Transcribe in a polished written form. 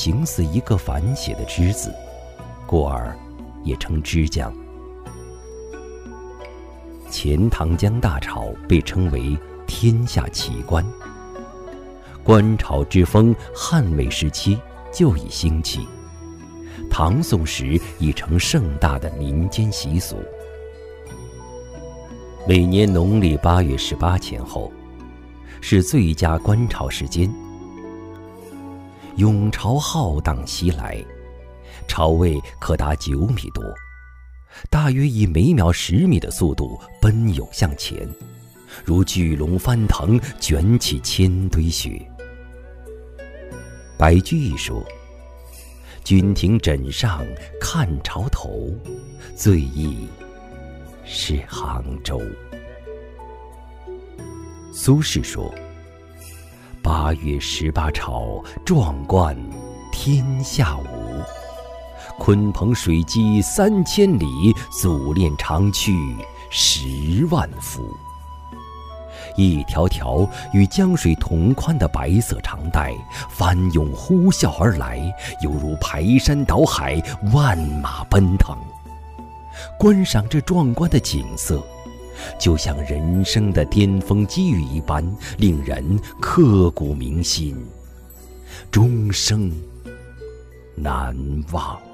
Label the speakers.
Speaker 1: 形似一个反写的之字，故而也称之江。钱塘江大潮被称为天下奇观，观潮之风汉魏时期就已兴起，唐宋时已成盛大的民间习俗。每年农历8月18前后是最佳观潮时间，涌潮浩荡袭来，潮位可达9米多，大约以每秒10米的速度奔涌向前，如巨龙翻腾，卷起千堆雪。白居易说：“君庭枕上看潮头，最忆是杭州。”苏轼说：“8月18潮，壮观天下无。鲲鹏水击3000里，祖练长驱10万伏。”一条条与江水同宽的白色长带翻涌呼啸而来，犹如排山倒海，万马奔腾。观赏这壮观的景色，就像人生的巅峰机遇一般，令人刻骨铭心，终生难忘。